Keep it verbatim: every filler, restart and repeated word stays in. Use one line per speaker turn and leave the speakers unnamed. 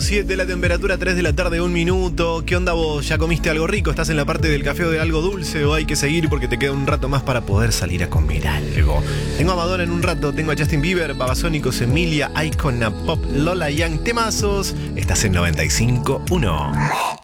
siete, la temperatura tres de la tarde, un minuto. ¿Qué onda vos? ¿Ya comiste algo rico? ¿Estás en la parte del café o de algo dulce? ¿O hay que seguir porque te queda un rato más para poder salir a comer algo? Tengo a Madonna en un rato, tengo a Justin Bieber, Babasónicos, Emilia, Icona Pop, Lola Young, temazos. Estás en noventa y cinco punto uno.